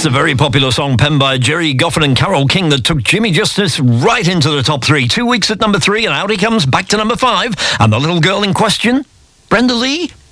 a very popular song penned by Jerry Goffin and Carole King that took Jimmy Justice right into the top 3. 2 weeks at number 3, and out he comes back to number 5. And the little girl in question, Brenda Lee.